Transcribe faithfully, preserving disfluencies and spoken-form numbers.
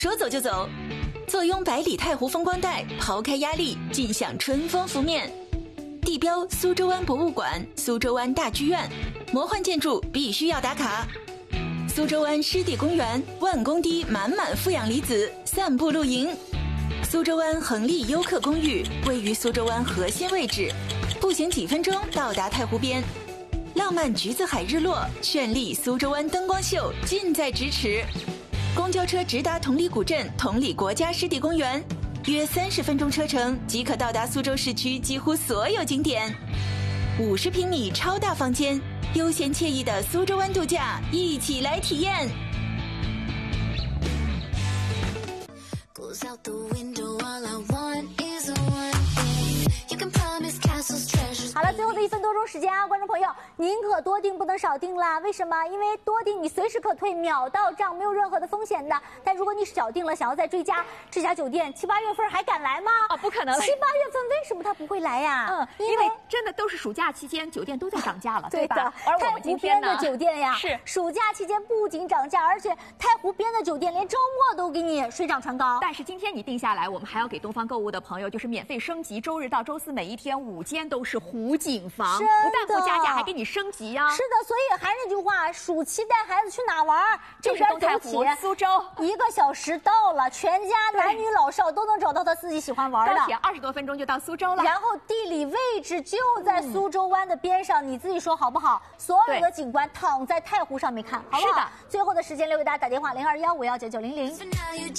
说走就走。坐拥百里太湖风光带，抛开压力，尽享春风拂面。地标苏州湾博物馆、苏州湾大剧院，魔幻建筑必须要打卡。苏州湾湿地公园，万公堤满满负氧离子，散步露营。苏州湾恒利优客公寓位于苏州湾核心位置，步行几分钟到达太湖边。浪漫橘子海日落，绚丽苏州湾灯光秀近在咫尺。公交车直达同里古镇同里国家湿地公园，约三十分钟车程即可到达苏州市区几乎所有景点。五十平米超大房间，悠闲惬意的苏州湾度假，一起来体验。 好了，最后的一分多钟时间啊，观众朋友，您可多订不能少订啦！为什么？因为多订你随时可退，秒到账，没有任何的风险的。但如果你少订了，想要再追加，这家酒店七八月份还敢来吗？ 啊，不可能！ 七八月份为什么他不会来呀？ 嗯，因为, 因为真的都是暑假期间，酒店都在涨价了，对吧？而我们今天呢， 太湖边的酒店呀， 是暑假期间不仅涨价，而且太湖边的酒店连周末都给你水涨船高。 但是今天你定下来，我们还要给东方购物的朋友就是免费升级，周日到周四每一天五间都是湖景房，不但不加价，还给你升级啊！ 是的，所以还是那句话，暑期带孩子去哪玩？ 就是东太湖、苏州， 一个小时到了，全家男女老少都能找到他自己喜欢玩的。 高铁二十多分钟就到苏州了， 然后地理位置就在苏州湾的边上，嗯、你自己说好不好？所有的景观躺在太湖上面看，好不好？ 是的。 最后的时间留给大家打电话零二幺五幺九九零零。